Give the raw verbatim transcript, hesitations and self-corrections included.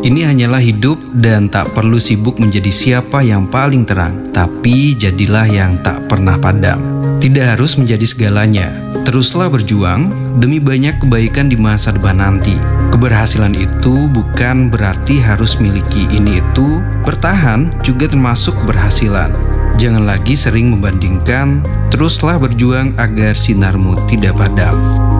Ini hanyalah hidup dan tak perlu sibuk menjadi siapa yang paling terang, tapi jadilah yang tak pernah padam. Tidak harus menjadi segalanya. Teruslah berjuang demi banyak kebaikan di masa depan nanti. Keberhasilan itu bukan berarti harus miliki ini itu. Bertahan juga termasuk keberhasilan. Jangan lagi sering membandingkan. Teruslah berjuang agar sinarmu tidak padam.